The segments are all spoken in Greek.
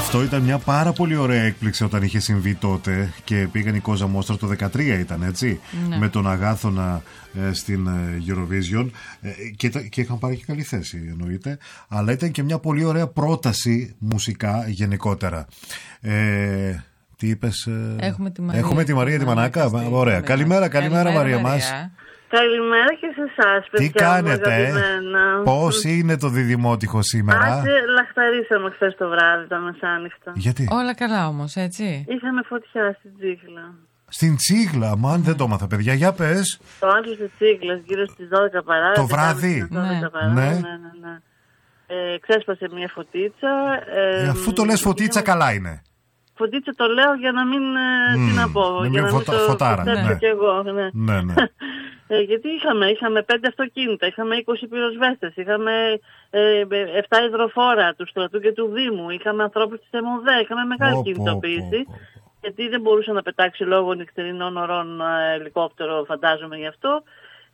Αυτό ήταν μια πάρα πολύ ωραία έκπληξη όταν είχε συμβεί τότε και πήγαν η Κόζα Μόστρα το 2013 ήταν έτσι, ναι. Με τον Αγάθωνα στην Eurovision και είχαν πάρει και καλή θέση εννοείται, αλλά ήταν και μια πολύ ωραία πρόταση μουσικά γενικότερα. Τι είπες? Έχουμε τη Μαρία τη Μανάκα. Ωραία, καλημέρα Μαρία μας. Καλημέρα και σε εσάς, παιδιά. Τι κάνετε, πώς είναι το διδημότυχο σήμερα? Λαχταρίσαμε χθες το βράδυ τα μεσάνυχτα. Γιατί? Όλα καλά όμως, έτσι. Είχαμε φωτιά στην Τσίχλα. Στην Τσίχλα, μαν δεν το έμαθα, παιδιά, για πες. Το άντρο της Τσίχλας, γύρω στις 12 παρά. Το βράδυ? Ναι. Ξέσπασε μια φωτίτσα. Αφού το λες φωτίτσα, καλά είναι. Φωτίτσα το λέω για να μην τι να πω. Για να μην το φωτάρα, ναι. Και εγώ, ναι. Γιατί είχαμε 5 αυτοκίνητα, είχαμε 20 πυροσβέστες, είχαμε 7 υδροφόρα του στρατού και του Δήμου, είχαμε ανθρώπους της ΕΜΟΔΕ, είχαμε μεγάλη κινητοποίηση. Γιατί δεν μπορούσε να πετάξει λόγω νυχτερινών ωρών ελικόπτερο, φαντάζομαι γι' αυτό.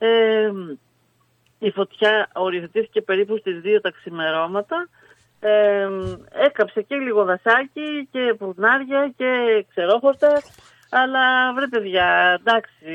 Η φωτιά οριοθετήθηκε περίπου στις 2 τα ξημερώματα. Έκαψε και λίγο δασάκι και φουρνάρια και ξερόχορτα, αλλά βρε παιδιά, εντάξει,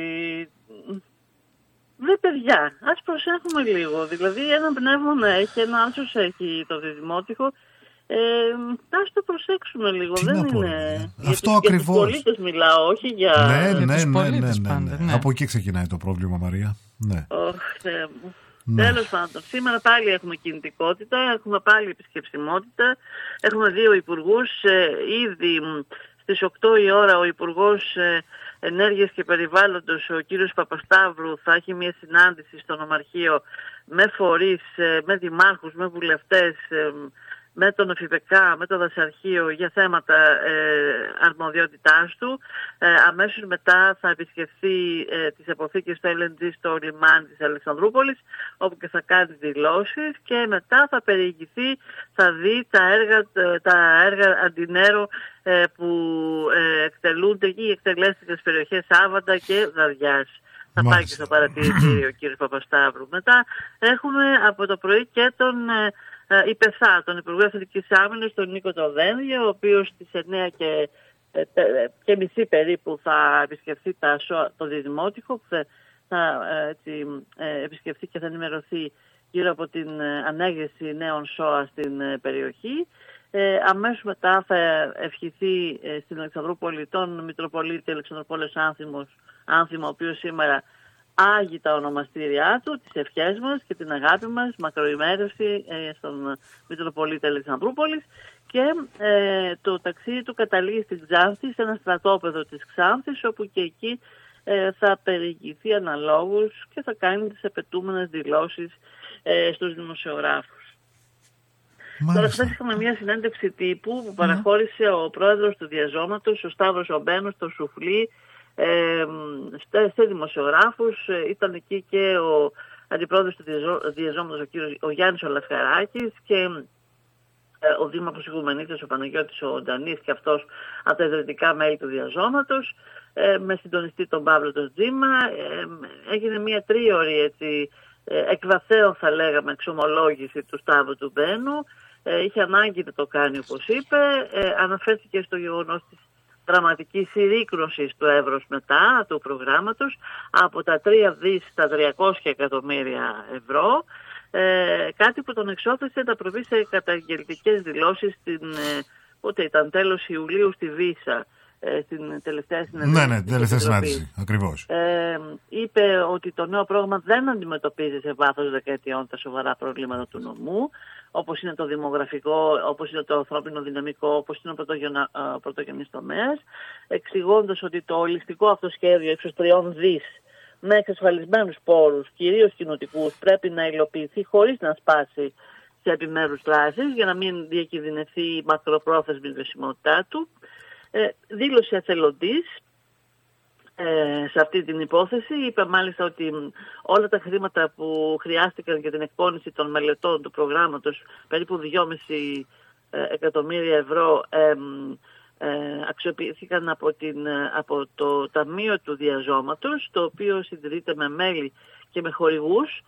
βρε παιδιά, ας προσέχουμε λίγο, δηλαδή ένα πνεύμα έχει, ένα άσος έχει το διδημότυχο, ας το προσέξουμε λίγο, δεν είναι. Αυτό ακριβώς. Για τους πολίτες μιλάω, όχι για... Ναι. Από εκεί ξεκινάει το πρόβλημα, Μαρία. Ναι. Ναι. Τέλος πάντων, σήμερα πάλι έχουμε κινητικότητα, έχουμε πάλι επισκεψιμότητα, έχουμε 2 υπουργούς, ήδη στις 8 η ώρα ο Υπουργός Ενέργειας και Περιβάλλοντος, ο κύριος Παπασταύρου, θα έχει μια συνάντηση στο Νομαρχείο με φορείς, με δημάρχους, με βουλευτές, με τον ΕΦΙΠΕΚΑ, με το Δασαρχείο για θέματα αρμοδιότητάς του. Αμέσως μετά θα επισκεφθεί τις αποθήκες του LNG στο λιμάνι της Αλεξανδρούπολης, όπου και θα κάνει δηλώσεις και μετά θα περιηγηθεί, θα δει τα έργα αντινέρω που εκτελούνται ή εκτελέστηκαν στις περιοχές Άβαντα και Δαδιάς. Θα πάει και στο παρατηρητήριο ο κύριος Παπασταύρου. Μετά έχουμε από το πρωί και τον ΙΠΕΘΑ, τον Υπουργό Εθνικής Άμυνας, τον Νίκο Τοδένδια, ο οποίος στις 9 και μισή περίπου θα επισκεφθεί το Διδημότυχο, που θα επισκεφθεί και θα ενημερωθεί γύρω από την ανέγερση νέων ΣΟΑ στην περιοχή. Αμέσως μετά θα ευχηθεί στην Αλεξανδρούπολη τον Μητροπολίτη Αλεξανδροπόλεως Άνθιμο, ο οποίος σήμερα άγει τα ονομαστήριά του, τις ευχές μας και την αγάπη μας, μακροημέρωση στον Μητροπολίτη Αλεξανδρούπολης, και το ταξίδι του καταλήγει στην Ξάνθη, σε ένα στρατόπεδο της Ξάνθης, όπου και εκεί θα περιηγηθεί αναλόγους και θα κάνει τις απαιτούμενες δηλώσεις στους δημοσιογράφους. Τώρα χθες είχαμε μια συνέντευξη τύπου που παραχώρησε ο πρόεδρος του Διαζώματος, ο Σταύρος Ομπένος, στο Σουφλί, σε δημοσιογράφους. Ήταν εκεί και ο αντιπρόεδρος του Διαζώματος, ο Γιάννης ο Λασχαράκης, και ο δήμαρχος Ιγουμενίτης, ο Παναγιώτης ο Ντανής, και αυτός από τα ιδρυτικά μέλη του Διαζώματος, με συντονιστή τον Παύλο τον Τζίμα. Έγινε μια 3ωρη εκβαθέων, θα λέγαμε, εξομολόγηση του Σταύρου του Μπένου. Είχε ανάγκη να το κάνει, όπως είπε. Αναφέρθηκε στο γεγονός της δραματικής συρρίκνωσης του εύρους μετά του προγράμματος από τα 3 δις στα 300 εκατομμύρια ευρώ. Κάτι που τον εξώθησε να προβεί σε καταγγελτικές δηλώσεις πότε ήταν, τέλος Ιουλίου στη Βίσα, στην τελευταία συνέντευξη. Ναι, τελευταία συνάντηση, ακριβώς. Είπε ότι το νέο πρόγραμμα δεν αντιμετωπίζει σε βάθος δεκαετιών τα σοβαρά προβλήματα του νομού, όπως είναι το δημογραφικό, όπως είναι το ανθρώπινο δυναμικό, όπως είναι ο πρωτογενής τομέας, εξηγώντας ότι το ολιστικό αυτό σχέδιο ύψους 3 δις με εξασφαλισμένους πόρους, κυρίως κοινοτικούς, πρέπει να υλοποιηθεί χωρίς να σπάσει σε επιμέρους δράσεις, για να μην διακινδυνευτεί η μακροπρόθεσμη βιωσιμότητά του. Δήλωσε εθελοντής σε αυτή την υπόθεση. Είπε μάλιστα ότι όλα τα χρήματα που χρειάστηκαν για την εκπόνηση των μελετών του προγράμματος, περίπου 2,5 εκατομμύρια ευρώ, αξιοποιήθηκαν από το Ταμείο του Διαζώματος, το οποίο συντηρείται με μέλη και με χορηγούς,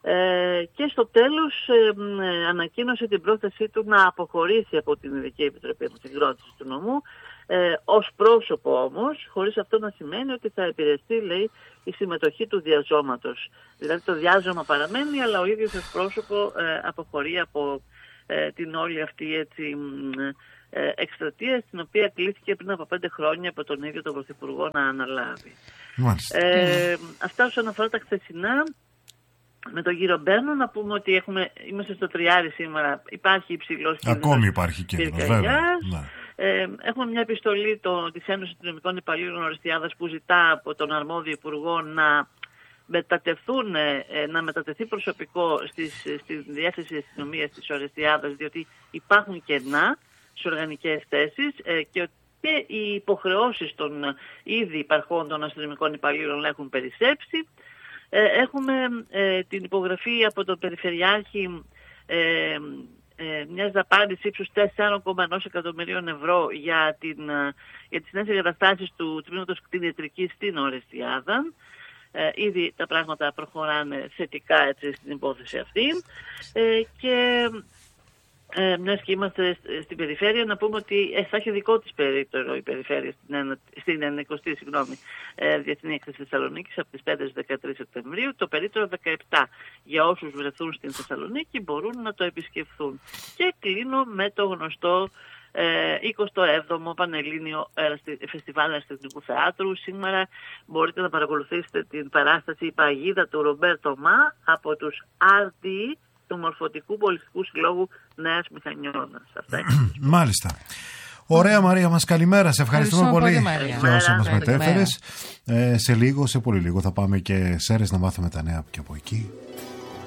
Και στο τέλος ανακοίνωσε την πρόθεσή του να αποχωρήσει από την Ειδική Επιτροπή Ανασυγκρότησης του νομού, ως πρόσωπο όμως, χωρίς αυτό να σημαίνει ότι θα επηρεαστεί, λέει, η συμμετοχή του διαζώματος. Δηλαδή το διάζωμα παραμένει, αλλά ο ίδιος ως πρόσωπο αποχωρεί από την όλη αυτή έτσι, εκστρατεία, στην οποία κλήθηκε πριν από 5 χρόνια από τον ίδιο τον Πρωθυπουργό να αναλάβει. Αυτά όσον αφορά τα χθεσινά. Με τον κύριο Μπέρνο να πούμε ότι είμαστε στο τριάρι σήμερα, υπάρχει υψηλός κίνδυνος. Ακόμη υπάρχει κίνδυνος, βέβαια. Έχουμε μια επιστολή της Ένωσης Αστυνομικών Υπαλλήλων Ορεστιάδας που ζητά από τον αρμόδιο υπουργό να μετατεθεί προσωπικό στη διεύθυνση αστυνομίας της Ορεστιάδας, διότι υπάρχουν κενά στις οργανικές θέσεις και οι υποχρεώσεις των ήδη υπαρχόντων αστυνομικών υπαλλήλων έχουν περισσέψει. Έχουμε την υπογραφή από τον Περιφερειάρχη μιας δαπάνης ύψους 4,1 εκατομμυρίων ευρώ για τις νέες εγκαταστάσεις του τμήματος κτηνιατρικής στην Ορεστιάδα. Ήδη τα πράγματα προχωράνε θετικά έτσι, στην υπόθεση αυτή. Και μιας και είμαστε στην περιφέρεια, να πούμε ότι θα έχει δικό της περίπτερο η περιφέρεια στην 90η Διεθνή Έκθεση Θεσσαλονίκης από τις 5 στις 13 Σεπτεμβρίου. Το περίπτερο 17 για όσους βρεθούν στην Θεσσαλονίκη μπορούν να το επισκεφθούν. Και κλείνω με το γνωστό 27ο Πανελλήνιο Φεστιβάλ Αριστερικού Θεάτρου. Σήμερα μπορείτε να παρακολουθήσετε την παράσταση «Η Παγίδα» του Ρομπέρτο Μα από τους RDE, του Μορφωτικού Πολιτικού Συλλόγου Νέας Μηχανιώνας. Μάλιστα. Ωραία, Μαρία μας, καλημέρα. Σε ευχαριστούμε πολύ για όσα μας μετέφερες. Σε λίγο, σε πολύ λίγο θα πάμε και Σέρρες να μάθουμε τα νέα και από εκεί.